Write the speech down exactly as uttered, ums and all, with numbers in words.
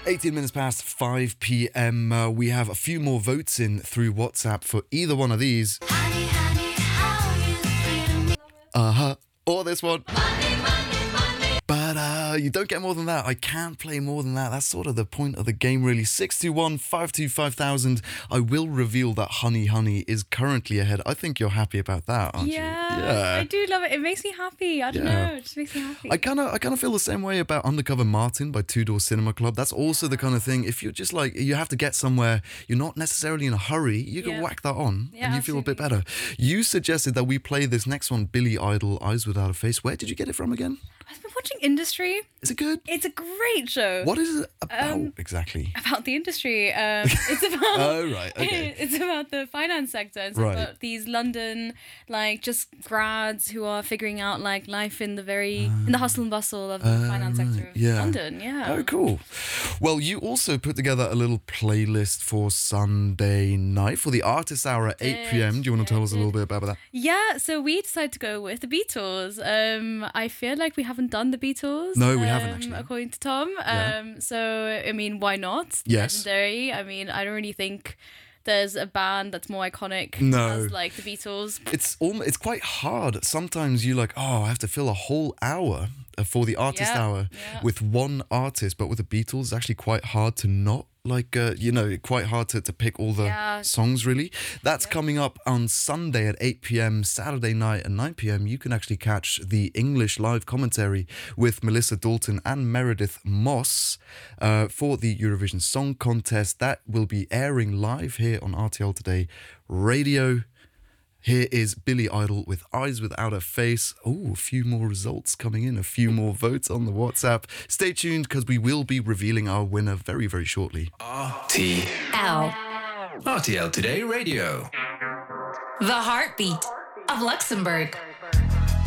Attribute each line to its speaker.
Speaker 1: eighteen minutes past five p.m. Uh, we have a few more votes in through WhatsApp for either one of these.
Speaker 2: Honey, honey, how you feeling?
Speaker 1: Uh-huh. Or this one.
Speaker 2: Money, money, money.
Speaker 1: But uh, you don't get more than that. I can't play more than that. That's sort of the point of the game, really. six two one, five two five thousand. I will reveal that Honey Honey is currently ahead. I think you're happy about that, aren't
Speaker 3: Yeah,
Speaker 1: you? Yeah,
Speaker 3: I do love it. It makes me happy. I don't
Speaker 1: Yeah.
Speaker 3: know. It just makes me happy.
Speaker 1: I kind of I kind of feel the same way about Undercover Martin by Two Door Cinema Club. That's also the kind of thing, if you're just like, you have to get somewhere, you're not necessarily in a hurry, you can
Speaker 3: Yeah.
Speaker 1: whack that on
Speaker 3: Yeah,
Speaker 1: and you feel a bit
Speaker 3: absolutely.
Speaker 1: better. You suggested that we play this next one, Billy Idol, Eyes Without a Face. Where did you get it from again?
Speaker 3: I've been watching Industry.
Speaker 1: Is it good?
Speaker 3: It's a great show.
Speaker 1: What is it about
Speaker 3: Um,
Speaker 1: exactly?
Speaker 3: About the industry. Um, it's about.
Speaker 1: Oh, right, okay.
Speaker 3: It's about the finance sector. It's
Speaker 1: Right.
Speaker 3: about these London, like, just grads who are figuring out, like, life in the very in the hustle and bustle of the
Speaker 1: Uh,
Speaker 3: finance sector
Speaker 1: right,
Speaker 3: of
Speaker 1: yeah.
Speaker 3: London. Yeah.
Speaker 1: Oh, cool. Well, you also put together a little playlist for Sunday night for the Artist Hour at eight p.m. Do you want to
Speaker 3: Yeah,
Speaker 1: tell
Speaker 3: I
Speaker 1: us a little
Speaker 3: did.
Speaker 1: bit about that?
Speaker 3: Yeah, so we decided to go with the Beatles. Um, I feel like we haven't done the Beatles.
Speaker 1: No, we haven't,
Speaker 3: um,
Speaker 1: actually.
Speaker 3: According to Tom.
Speaker 1: Yeah.
Speaker 3: Um, so, I mean, why not?
Speaker 1: Yes.
Speaker 3: Legendary. I mean, I don't really think there's a band that's more iconic
Speaker 1: No.
Speaker 3: as, like, the Beatles.
Speaker 1: It's almost, it's quite hard. Sometimes you're like, oh, I have to fill a whole hour uh, for the Artist
Speaker 3: Yeah,
Speaker 1: Hour
Speaker 3: yeah.
Speaker 1: with one artist, but with the Beatles, it's actually quite hard to not. Like, uh, you know, quite hard to, to pick all the
Speaker 3: Yeah.
Speaker 1: songs, really. That's coming up on Sunday at eight p.m, Saturday night at nine p.m. You can actually catch the English live commentary with Melissa Dalton and Meredith Moss uh, for the Eurovision Song Contest. That will be airing live here on R T L Today Radio. Here is Billy Idol with Eyes Without a Face. Oh, a few more results coming in, a few more votes on the WhatsApp. Stay tuned because we will be revealing our winner very, very shortly.
Speaker 4: R T
Speaker 2: L.
Speaker 4: R T L Today Radio.
Speaker 2: The heartbeat of Luxembourg.